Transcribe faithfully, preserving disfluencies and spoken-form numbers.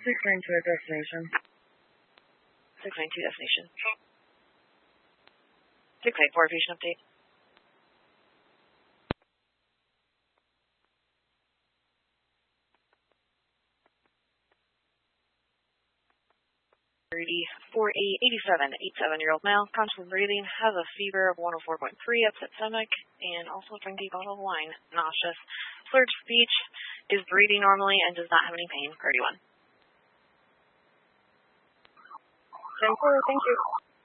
six nine two at destination. six nine two destination. six eight four patient update. four eight eighty-seven, eighty-seven-year-old male, conscious breathing, has a fever of one oh four point three, upset stomach, and also drinking a bottle of wine. Nauseous. Slurred speech, is breathing normally, and does not have any pain. thirty-one. ten four, thank you.